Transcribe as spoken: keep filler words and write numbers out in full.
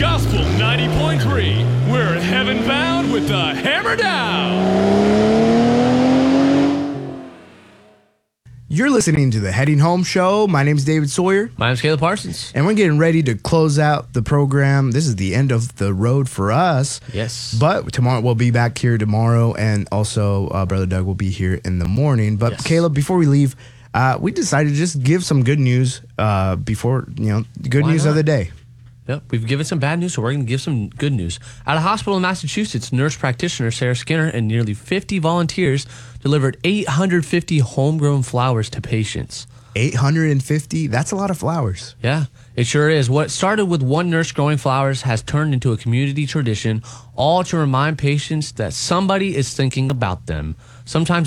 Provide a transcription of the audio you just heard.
Gospel ninety point three. We're heaven bound with the hammer down. You're listening to the Heading Home Show. My name's David Sawyer. My name's Caleb Parsons. And we're getting ready to close out the program. This is the end of the road for us. Yes. But tomorrow, we'll be back here tomorrow. And also, uh, Brother Doug will be here in the morning. But Yes. Caleb, before we leave, uh, we decided to just give some good news uh, before, you know, good Why news not? of the day. Yep, we've given some bad news, so we're going to give some good news. At a hospital in Massachusetts, nurse practitioner Sarah Skinner and nearly fifty volunteers delivered eight hundred fifty homegrown flowers to patients. eight hundred fifty? That's a lot of flowers. Yeah, it sure is. What started with one nurse growing flowers has turned into a community tradition, all to remind patients that somebody is thinking about them. Sometimes